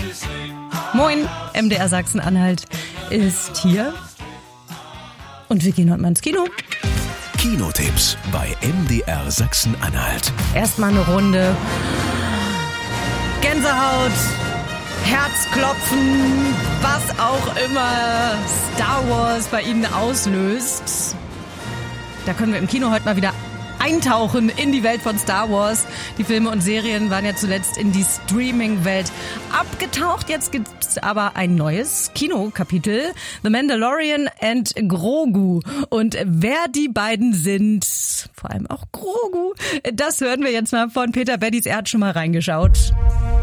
Moin, MDR Sachsen-Anhalt ist hier. Und wir gehen heute mal ins Kino. Kinotipps bei MDR Sachsen-Anhalt. Erstmal eine Runde Gänsehaut, Herzklopfen, was auch immer Star Wars bei Ihnen auslöst. Da können wir im Kino heute mal wieder eintauchen in die Welt von Star Wars. Die Filme und Serien waren ja zuletzt in die Streaming-Welt abgetaucht. Jetzt gibt's aber ein neues Kinokapitel. The Mandalorian and Grogu. Und wer die beiden sind, vor allem auch Grogu, das hören wir jetzt mal von Peter Beddies. Er hat schon mal reingeschaut.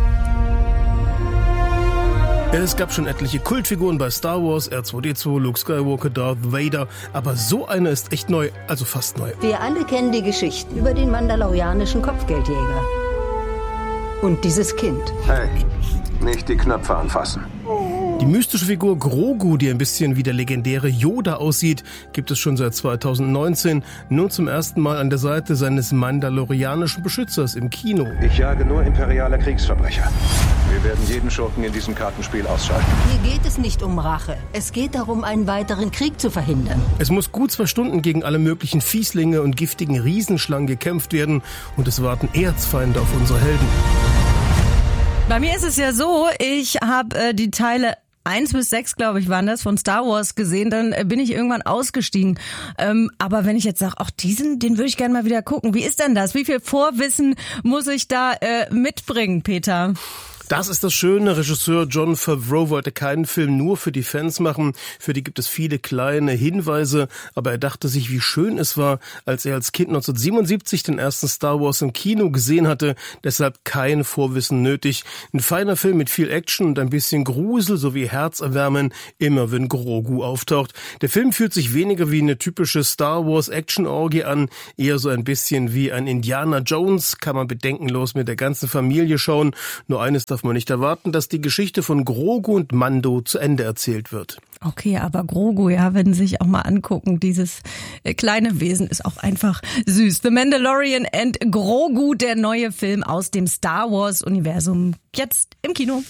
Es gab schon etliche Kultfiguren bei Star Wars, R2-D2, Luke Skywalker, Darth Vader, aber so eine ist echt neu, also fast neu. Wir alle kennen die Geschichten über den mandalorianischen Kopfgeldjäger. Und dieses Kind. Hey, nicht die Knöpfe anfassen. Die mystische Figur Grogu, die ein bisschen wie der legendäre Yoda aussieht, gibt es schon seit 2019, nur zum ersten Mal an der Seite seines mandalorianischen Beschützers im Kino. Ich jage nur imperiale Kriegsverbrecher. Wir werden jeden Schurken in diesem Kartenspiel ausschalten. Hier geht es nicht um Rache. Es geht darum, einen weiteren Krieg zu verhindern. Es muss gut 2 Stunden gegen alle möglichen Fieslinge und giftigen Riesenschlangen gekämpft werden und es warten Erzfeinde auf unsere Helden. Bei mir ist es ja so, ich habe die Teile 1 bis 6, glaube ich, waren das, von Star Wars gesehen, dann bin ich irgendwann ausgestiegen. Aber wenn ich jetzt sage, ach, den würde ich gerne mal wieder gucken. Wie ist denn das? Wie viel Vorwissen muss ich da mitbringen, Peter? Das ist das Schöne, Regisseur Jon Favreau wollte keinen Film nur für die Fans machen, für die gibt es viele kleine Hinweise, aber er dachte sich, wie schön es war, als er als Kind 1977 den ersten Star Wars im Kino gesehen hatte, deshalb kein Vorwissen nötig. Ein feiner Film mit viel Action und ein bisschen Grusel sowie Herzerwärmen, immer wenn Grogu auftaucht. Der Film fühlt sich weniger wie eine typische Star Wars Action-Orgie an, eher so ein bisschen wie ein Indiana Jones, kann man bedenkenlos mit der ganzen Familie schauen. Nur eines darf man nicht erwarten, dass die Geschichte von Grogu und Mando zu Ende erzählt wird. Okay, aber Grogu, ja, wenn Sie sich auch mal angucken, dieses kleine Wesen ist auch einfach süß. The Mandalorian and Grogu, der neue Film aus dem Star Wars-Universum, jetzt im Kino.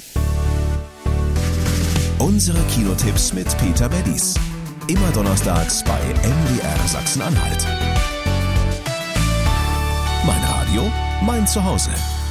Unsere Kinotipps mit Peter Beddies. Immer donnerstags bei MDR Sachsen-Anhalt. Mein Radio, mein Zuhause.